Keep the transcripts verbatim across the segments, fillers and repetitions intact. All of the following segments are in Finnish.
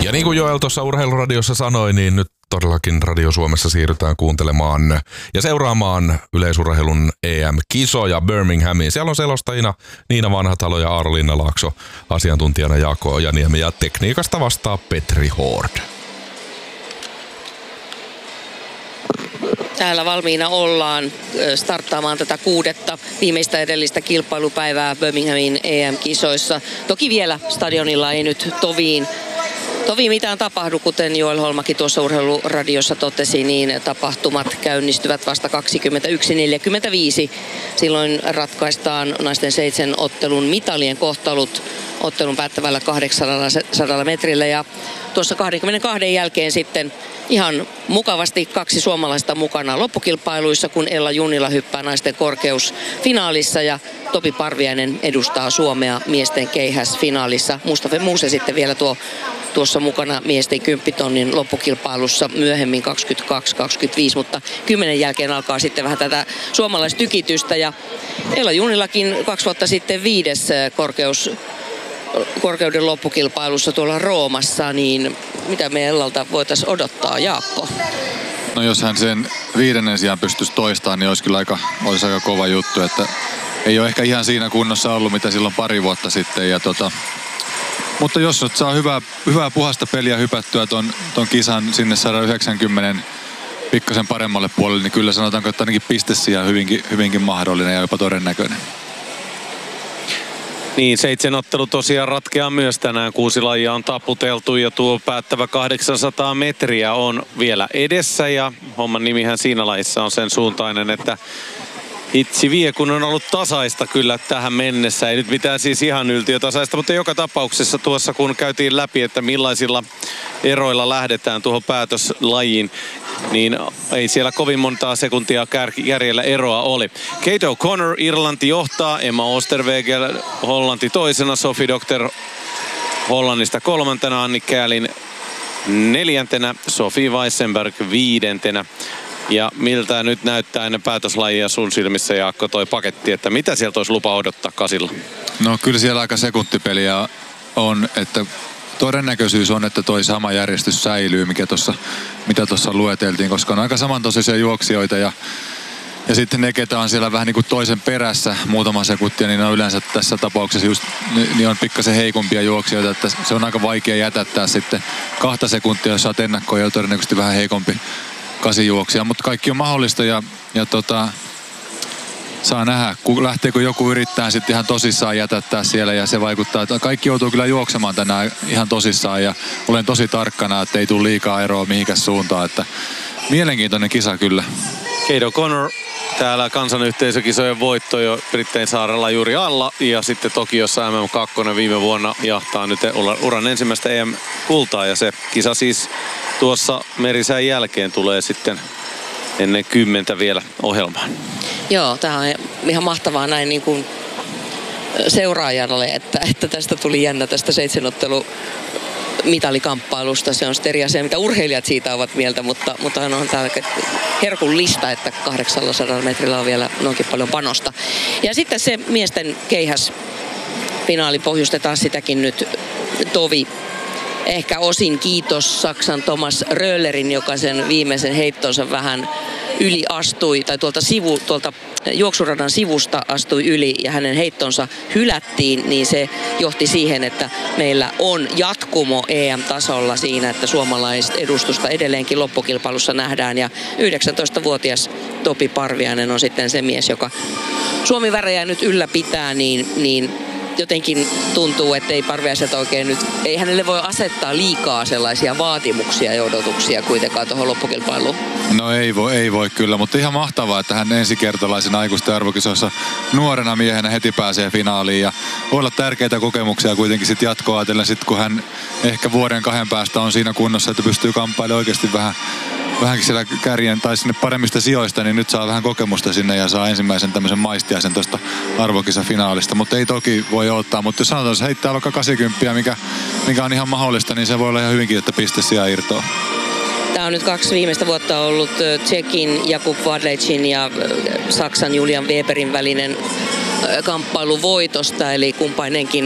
Ja niin kuin Joel tuossa Urheiluradiossa sanoi, niin nyt todellakin Radio Suomessa siirrytään kuuntelemaan ja seuraamaan yleisurheilun E M-kisoja Birminghamiin. Siellä on selostajina Niina Vanhatalo ja Aaro-Liina Laakso, asiantuntijana Jaakko Ojaniemi ja tekniikasta vastaa Petri Hoard. Täällä valmiina ollaan starttaamaan tätä kuudetta viimeistä edellistä kilpailupäivää Birminghamin E M-kisoissa. Toki vielä stadionilla ei nyt toviin, toviin mitään tapahdu, kuten Joel Holmaki tuossa Urheiluradiossa totesi, niin tapahtumat käynnistyvät vasta kaksikymmentäyksi neljäkymmentäviisi. Silloin ratkaistaan naisten seitsemän ottelun mitalien kohtalut ottelun päättävällä kahdeksansadaa metrillä ja tuossa kaksikymmentäkaksi jälkeen sitten ihan mukavasti kaksi suomalaista mukana loppukilpailuissa, kun Ella Junnila hyppää naisten korkeusfinaalissa ja Topi Parviainen edustaa Suomea miesten keihäsfinaalissa. Mustafa Muuse sitten vielä tuo, tuossa mukana miesten kymppitonnin loppukilpailussa myöhemmin kaksikymmentäkaksi kaksikymmentäviisi, mutta kymmenen jälkeen alkaa sitten vähän tätä suomalaistykitystä ja Ella Junnilakin kaksi vuotta sitten viides korkeus korkeuden loppukilpailussa tuolla Roomassa, niin mitä me Ellalta voitaisiin odottaa, Jaakko? No jos hän sen viidennen sijaan pystyisi toistamaan, niin olisi kyllä aika, olisi aika kova juttu, että ei ole ehkä ihan siinä kunnossa ollut, mitä silloin pari vuotta sitten. Ja tota, mutta jos nyt saa hyvää, hyvää puhasta peliä hypättyä ton, ton kisan sinne sata yhdeksänkymmentä pikkasen paremmalle puolelle, niin kyllä sanotaanko, että ainakin pistesija on hyvinkin, hyvinkin mahdollinen ja jopa todennäköinen. Niin, seitsemän ottelu tosiaan ratkeaa myös tänään. Kuusi lajia on taputeltu ja tuo päättävä kahdeksansataa metriä on vielä edessä. Ja homman nimihän siinä lajissa on sen suuntainen, että itse vie, kun on ollut tasaista kyllä tähän mennessä. Ei nyt mitään siis ihan yltiötasaista, mutta joka tapauksessa tuossa kun käytiin läpi, että millaisilla eroilla lähdetään tuohon päätöslajiin, niin ei siellä kovin montaa sekuntia kärjellä eroa oli. Kate O'Connor, Irlanti johtaa, Emma Oosterwegel, Hollanti toisena, Sophie Doctor Hollannista kolmantena, Anni Käälin neljäntenä, Sophie Weissenberg viidentenä. Ja miltä nyt näyttää ennen päätöslajia sun silmissä, Jaakko, toi paketti, että mitä sieltä olisi lupa odottaa kasilla? No kyllä siellä aika sekuntipeliä on, että todennäköisyys on, että toi sama järjestys säilyy, mikä tossa, mitä tuossa lueteltiin, koska on aika samantoisia juoksijoita ja, ja sitten ne, ketä on siellä vähän niin kuin toisen perässä muutama sekuntia, niin ne on yleensä tässä tapauksessa just, niin on pikkasen heikompia juoksijoita, että se on aika vaikea jätättää sitten kahta sekuntia, jos saat ennakkoon ja todennäköisesti vähän heikompi kasijuoksija, mutta kaikki on mahdollista ja, ja tota, saa nähdä, kun lähteekö joku yrittää sitten ihan tosissaan jätättää siellä ja se vaikuttaa, että kaikki joutuu kyllä juoksemaan tänään ihan tosissaan ja olen tosi tarkkana, että ei tule liikaa eroa mihinkään suuntaan, että mielenkiintoinen kisa kyllä. Kate O'Connor täällä kansanyhteisökisojen voitto jo Brittein saarella juuri alla ja sitten Tokiossa M M kaksi viime vuonna jahtaa nyt uran ensimmäistä E M-kultaa ja se kisa siis tuossa merisään jälkeen tulee sitten ennen kymmentä vielä ohjelmaan. Joo, tämä on ihan mahtavaa näin niin kuin seuraajalle, että, että tästä tuli jännä tästä seitsemänottelu mitalikamppailusta. Se on sitten eri asia, mitä urheilijat siitä ovat mieltä, mutta, mutta on tämä herkun lista, että kahdeksansataa metrillä on vielä noinkin paljon panosta. Ja sitten se miesten keihäs finaali, pohjustetaan sitäkin nyt Tovi. Ehkä osin kiitos Saksan Thomas Röhlerin, joka sen viimeisen heittonsa vähän yli astui, tai tuolta, sivu, tuolta juoksuradan sivusta astui yli ja hänen heittonsa hylättiin, niin se johti siihen, että meillä on jatkumo E M-tasolla siinä, että suomalaiset edustusta edelleenkin loppukilpailussa nähdään. Ja yhdeksäntoistavuotias Topi Parviainen on sitten se mies, joka Suomi-värejä nyt ylläpitää, niin, niin jotenkin tuntuu, että ei Parviaiselta oikein nyt, ei hänelle voi asettaa liikaa sellaisia vaatimuksia ja odotuksia kuitenkaan tuohon loppukilpailuun. No ei voi, ei voi kyllä, mutta ihan mahtavaa, että hän ensikertalaisen aikuisten arvokisoissa nuorena miehenä heti pääsee finaaliin ja voi olla tärkeitä kokemuksia kuitenkin sitten jatkoa ajatellen, sit kun hän ehkä vuoden kahden päästä on siinä kunnossa, että pystyy kamppailemaan oikeasti vähän vähänkin siellä kärjen tai sinne paremmista sijoista, niin nyt saa vähän kokemusta sinne ja saa ensimmäisen tämmöisen maistiaisen tuosta arvokisafinaalista. Mutta ei toki voi ottaa, mutta jos sanotaan, että se heittää vaikka kahdeksankymmentä, mikä, mikä on ihan mahdollista, niin se voi olla ihan hyvinkin, että piste sijaan irtoaa. Tämä on nyt kaksi viimeistä vuotta ollut Tsekin Jakub Wadlecin ja Saksan Julian Weberin välinen kamppailu voitosta, eli kumpainenkin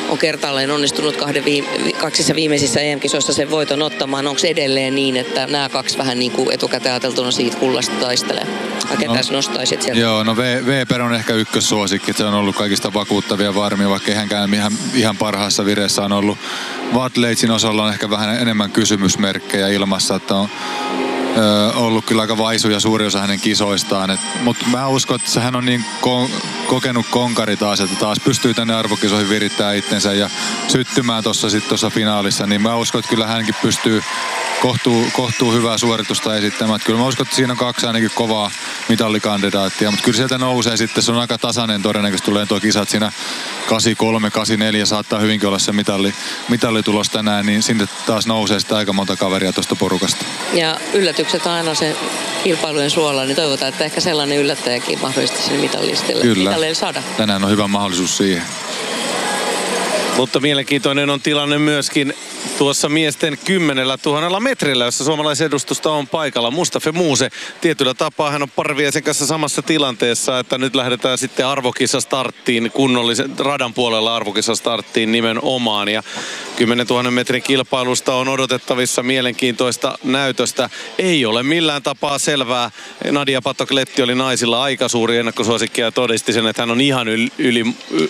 on kertaalleen onnistunut kahden viime, kaksissa viimeisissä E M-kisoissa sen voiton ottamaan. Onko edelleen niin, että nämä kaksi vähän niin kuin etukäteen ajateltuna siitä kullasta taistelee? Vai ketäs no, nostaisit sieltä? Joo, no Weber on ehkä ykkössuosikki. Se on ollut kaikista vakuuttavia varmia, vaikka eihän ihan, ihan parhaassa vireessä on ollut. Vatleitsin osalla on ehkä vähän enemmän kysymysmerkkejä ilmassa, että on ö, ollut kyllä aika vaisuja suuri osa hänen kisoistaan. Mutta mä uskon, että hän on niin ko- kokenut konkari taas, että taas pystyy tänne arvokisoihin virittämään itsensä ja syttymään tuossa sitten tuossa finaalissa. Niin mä uskon, että kyllä hänkin pystyy kohtuu, kohtuu hyvää suoritusta esittämään. Kyllä mä uskon, että siinä on kaksi ainakin kovaa mitallikandidaattia, mutta kyllä sieltä nousee sitten, se on aika tasainen todennäköisesti tulee tuo kisat siinä kahdeksankymmentäkolme kahdeksankymmentäneljä saattaa hyvinkin olla se mitalli, mitallitulos tänään, niin sinne taas nousee sitten aika monta kaveria tuosta porukasta. Ja yllätykset on aina se kilpailujen suola, niin toivotaan, että ehkä sellainen yllättäjäkin mahdollisesti sinne mitallistille. Kyllä, mitallille saada. Tänään on hyvä mahdollisuus siihen. Mutta mielenkiintoinen on tilanne myöskin tuossa miesten kymmenellä tuhannella metrillä, jossa suomalaisedustusta on paikalla. Mustafa Muuse, tietyllä tapaa hän on Parviaisen kanssa samassa tilanteessa, että nyt lähdetään sitten arvokisastarttiin, kunnollisen radan puolella arvokisastarttiin nimenomaan. Ja kymmenentuhannen metrin kilpailusta on odotettavissa mielenkiintoista näytöstä. Ei ole millään tapaa selvää. Nadia Patokletti oli naisilla aika suuri ennakkosuosikki ja todisti sen, että hän on ihan yli, yli,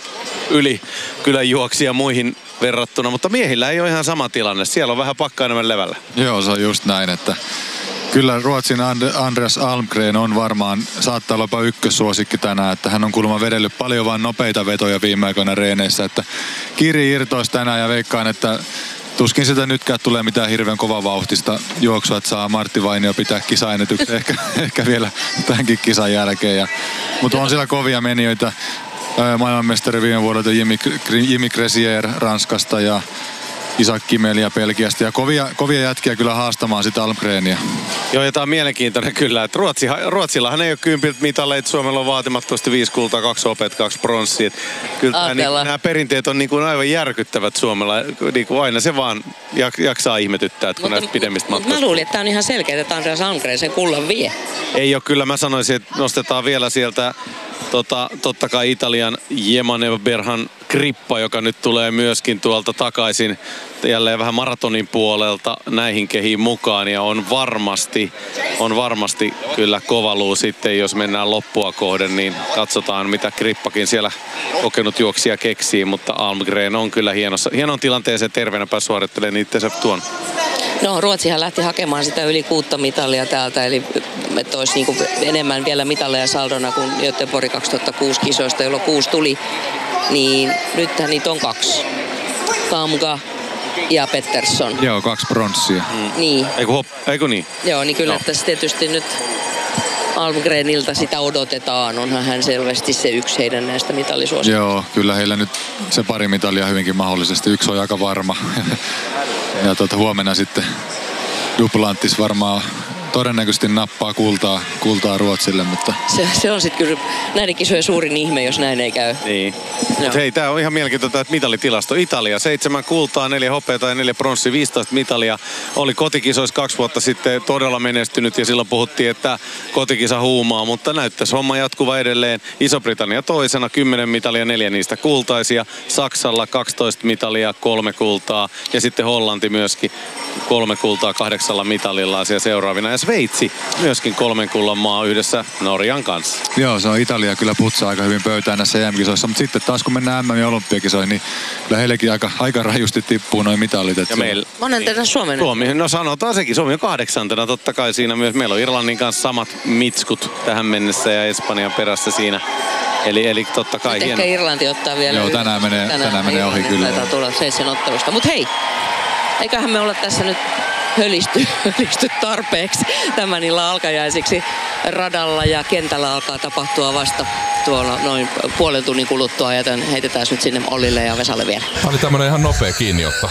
yli kyllä juoksija muihin verrattuna, mutta miehillä ei ole ihan sama tilanne. Siellä on vähän pakka enemmän levällä. Joo, se on just näin, että kyllä Ruotsin Andreas Almgren on varmaan, saattaa olla jopa ykkössuosikki tänään, että hän on kuulemma vedellyt paljon vain nopeita vetoja viime aikoina reeneissä, että Kiri irtoisi tänään ja veikkaan, että tuskin sitä nytkään tulee mitään hirveän kova vauhtista juoksua, että saa Martti Vainio pitää kisaennätyksen ehkä, ehkä vielä tämänkin kisan jälkeen. Ja, mutta on siellä kovia menijöitä. Maailmanmestari viime vuodelta Jimmy, Jimmy Cressier Ranskasta ja Isaac Kimelia Belgiasta. Ja kovia, kovia jätkiä kyllä haastamaan sitä Almgrenia. Joo, ja tämä on mielenkiintoinen kyllä. Että Ruotsi, Ruotsillahan ei ole kympiltä mitaleita. Suomella on vaatimattomasti viisi kultaa, kaksi hopeat, kaksi pronssia. Kyllä tämä, niin, nämä perinteet on niin kuin aivan järkyttävät Suomella. Niin kuin aina se vaan jak, jaksaa ihmetyttää, että kun näistä pidemmistä matkoista. Mä luulin, että tämä on ihan selkeä, että Andreas Almgren sen kullan vie. Ei ole kyllä. Mä sanoisin, että nostetaan vielä sieltä Tota, totta kai Italian Jemaneva Berhan Krippa, joka nyt tulee myöskin tuolta takaisin jälleen vähän maratonin puolelta näihin kehiin mukaan ja on varmasti, on varmasti kyllä kova luu sitten, jos mennään loppua kohden, niin katsotaan mitä Krippakin siellä kokenut juoksija keksii, mutta Almgren on kyllä hienossa, hienon tilanteeseen terveenä päässä suorittelemaan itsensä tuon. No Ruotsihan lähti hakemaan sitä yli kuutta mitalia täältä, eli että olisi niin kuin enemmän vielä mitalleja saldona kuin Göteborg kaksituhattakuusi kisoista, jolloin kuusi tuli. Niin nythän niitä on kaksi. Kamga ja Pettersson. Joo, kaksi pronssia. Mm. Niin. Eiku, hop, eiku niin? Joo, niin kyllä no. Tässä tietysti nyt Almgrenilta sitä odotetaan. Onhan hän selvästi se yksi heidän näistä mitallisuosista. Joo, kyllä heillä nyt se pari mitalia hyvinkin mahdollisesti. Yksi on aika varma. Ja tuota, huomenna sitten Duplantis varmaan todennäköisesti nappaa kultaa, kultaa Ruotsille, mutta... Se, se on sitten kyllä näiden kisojen suurin ihme, jos näin ei käy. Niin. Mutta hei, tää on ihan mielenkiintoista, että mitalitilasto. Italia, seitsemän kultaa, neljä hopeata ja neljä pronssia, viisitoista mitalia. Oli kotikisoissa kaksi vuotta sitten todella menestynyt ja silloin puhuttiin, että kotikisa huumaa, mutta näyttäisi homma jatkuva edelleen. Iso-Britannia toisena, kymmenen mitalia, neljä niistä kultaisia. Saksalla kaksitoista mitalia, kolme kultaa ja sitten Hollanti myöskin kolme kultaa kahdeksalla mitalilla ja seuraavina. Ja Sveitsi myöskin kolmen kullan maa yhdessä Norjan kanssa. Joo, se on Italia kyllä putsaa aika hyvin pöytään näissä E M-kisoissa, mutta sitten taas kun mennään M M- ja olympiakisoihin, niin kyllä heillekin aika, aika rajusti tippuu noin mitalit. Ja meillä... Monentena Suomen? Suomi, no sanotaan sekin, Suomi on kahdeksantena totta kai siinä myös. Meillä on Irlannin kanssa samat mitskut tähän mennessä ja Espanjan perässä siinä. Eli, eli totta kai Nyt hieno. Ehkä Irlanti ottaa vielä. Joo, tänään menee, tänään, tänään menee ohi kyllä. Taitaa tulla seitsemän ottelusta. Mutta hei, eiköhän me olla tässä nyt hölisty, hölisty tarpeeksi tämän illan alkajaisiksi. Radalla ja kentällä alkaa tapahtua vasta tuolla noin puolen tunnin kuluttua, joten heitetään nyt sinne Ollille ja Vesalle vielä. Tämä oli tämmönen ihan nopea kiinniotto.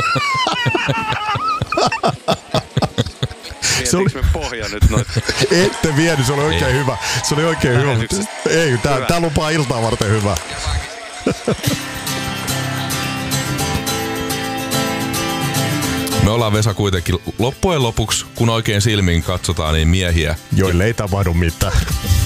Se oli... me pohja nyt noin? Ette vienyt, se oli oikein Ei. hyvä. Se oli oikein hyvä. Ei, tää, tää lupaa iltaa varten hyvää. Me ollaan, Vesa, kuitenkin loppujen lopuksi, kun oikein silmiin katsotaan, niin miehiä. Joille ei tapahdu mitään.